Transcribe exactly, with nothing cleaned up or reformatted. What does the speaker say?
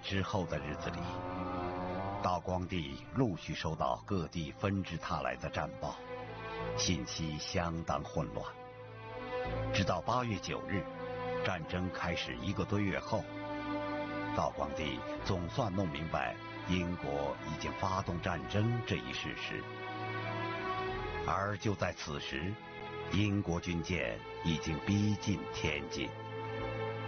之后的日子里，道光帝陆续收到各地纷至沓来的战报，信息相当混乱。直到八月九日，战争开始一个多月后，道光帝总算弄明白英国已经发动战争这一事实。而就在此时，英国军舰已经逼近天津。